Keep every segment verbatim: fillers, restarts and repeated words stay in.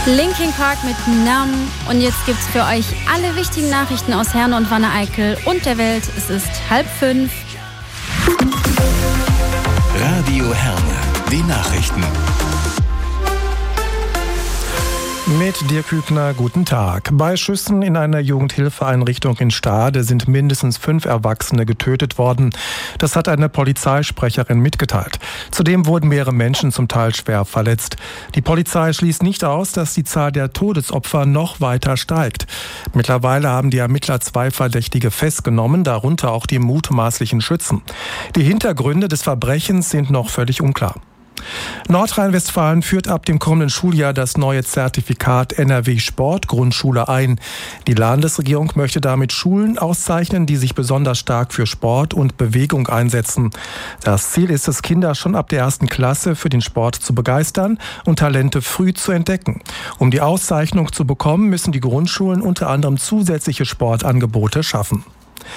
Linkin Park mit Numb. Und jetzt gibt's für euch alle wichtigen Nachrichten aus Herne und Wanne-Eickel und der Welt. Es ist halb fünf. Radio Herne, die Nachrichten. Mit Dirk Hübner, guten Tag. Bei Schüssen in einer Jugendhilfeeinrichtung in Stade sind mindestens fünf Erwachsene getötet worden. Das hat eine Polizeisprecherin mitgeteilt. Zudem wurden mehrere Menschen zum Teil schwer verletzt. Die Polizei schließt nicht aus, dass die Zahl der Todesopfer noch weiter steigt. Mittlerweile haben die Ermittler zwei Verdächtige festgenommen, darunter auch die mutmaßlichen Schützen. Die Hintergründe des Verbrechens sind noch völlig unklar. Nordrhein-Westfalen führt ab dem kommenden Schuljahr das neue Zertifikat N R W Sport Grundschule ein. Die Landesregierung möchte damit Schulen auszeichnen, die sich besonders stark für Sport und Bewegung einsetzen. Das Ziel ist es, Kinder schon ab der ersten Klasse für den Sport zu begeistern und Talente früh zu entdecken. Um die Auszeichnung zu bekommen, müssen die Grundschulen unter anderem zusätzliche Sportangebote schaffen.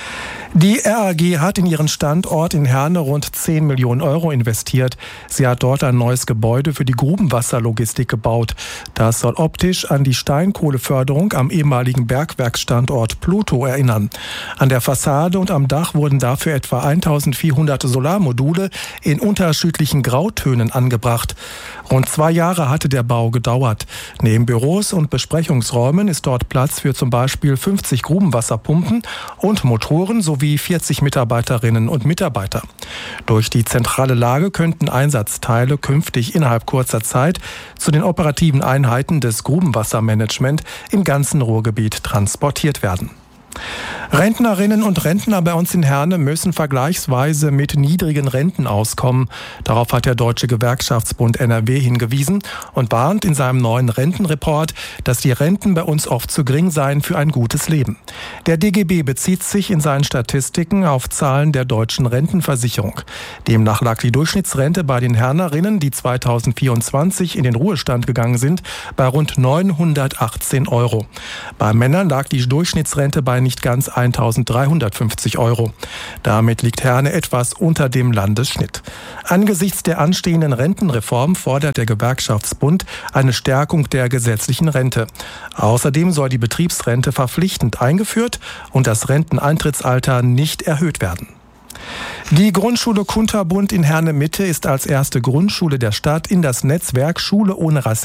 Die R A G hat in ihren Standort in Herne rund zehn Millionen Euro investiert. Sie hat dort ein neues Gebäude für die Grubenwasserlogistik gebaut. Das soll optisch an die Steinkohleförderung am ehemaligen Bergwerksstandort Pluto erinnern. An der Fassade und am Dach wurden dafür etwa eintausendvierhundert Solarmodule in unterschiedlichen Grautönen angebracht. Rund zwei Jahre hatte der Bau gedauert. Neben Büros und Besprechungsräumen ist dort Platz für zum Beispiel fünfzig Grubenwasserpumpen und Motoren sowie vierzig Mitarbeiterinnen und Mitarbeiter. Durch die zentrale Lage könnten Einsatzteile künftig innerhalb kurzer Zeit zu den operativen Einheiten des Grubenwassermanagement im ganzen Ruhrgebiet transportiert werden. Rentnerinnen und Rentner bei uns in Herne müssen vergleichsweise mit niedrigen Renten auskommen. Darauf hat der Deutsche Gewerkschaftsbund N R W hingewiesen und warnt in seinem neuen Rentenreport, dass die Renten bei uns oft zu gering seien für ein gutes Leben. Der D G B bezieht sich in seinen Statistiken auf Zahlen der deutschen Rentenversicherung. Demnach lag die Durchschnittsrente bei den Hernerinnen, die zweitausendvierundzwanzig in den Ruhestand gegangen sind, bei rund neunhundertachtzehn Euro. Bei Männern lag die Durchschnittsrente bei nicht ganz eintausenddreihundertfünfzig Euro. Damit liegt Herne etwas unter dem Landesschnitt. Angesichts der anstehenden Rentenreform fordert der Gewerkschaftsbund eine Stärkung der gesetzlichen Rente. Außerdem soll die Betriebsrente verpflichtend eingeführt und das Renteneintrittsalter nicht erhöht werden. Die Grundschule Kunterbund in Herne Mitte ist als erste Grundschule der Stadt in das Netzwerk Schule ohne Rassismus